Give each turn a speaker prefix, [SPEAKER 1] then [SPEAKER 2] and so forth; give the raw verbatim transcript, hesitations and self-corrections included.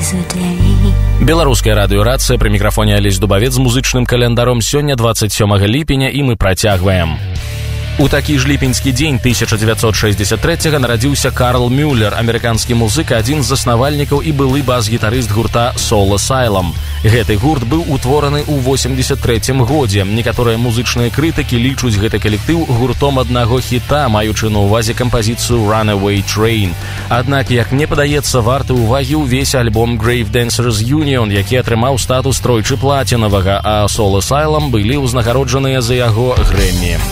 [SPEAKER 1] Беларуская радыёрацыя, пры мікрафоне Алесь Дубавец з музычным календаром. Сёння двадцать сёмага ліпеня і мы працягваем. У такі ж ліпеньскі дзень тысяча дзевяцьсот шэсцьдзесят трэцяга нарадзіўся Карл Мюллер, амерыканскі музыка, адзін з заснавальнікаў і былы бас-гітарыст гурта Soul Asylum. Гэты гурт быў утвораны ў восемьдесят трэцім годзе. Некаторыя музычныя крытыкі лічуць гэты калектыў гуртом аднаго хіта, маючы на ўвазе кампазіцыю Runaway Train. Аднак, як мне падаецца, варты ўвагі ўвесь альбом Grave Dancers Union, які атрымаў статус тройчы плацінавага, а Soul Asylum былі ўзнагароджаныя за яго Грэмі.